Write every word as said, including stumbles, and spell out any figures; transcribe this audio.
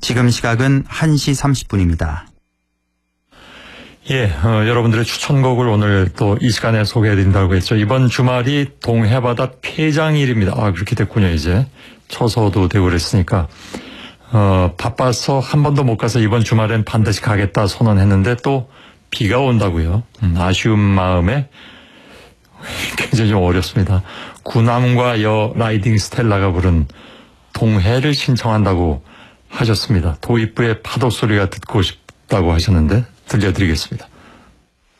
지금 시각은 한 시 삼십 분입니다. 예, 어, 여러분들의 추천곡을 오늘 또 이 시간에 소개해드린다고 했죠. 이번 주말이 동해바다 폐장일입니다. 아, 그렇게 됐군요, 이제. 처서도 되고 그랬으니까. 어, 바빠서 한 번도 못 가서 이번 주말엔 반드시 가겠다 선언했는데 또 비가 온다고요. 음, 아쉬운 마음에 굉장히 좀 어렵습니다. 구남과 여 라이딩 스텔라가 부른 동해를 신청한다고 하셨습니다. 도입부의 파도 소리가 듣고 싶다고 하셨는데 들려드리겠습니다.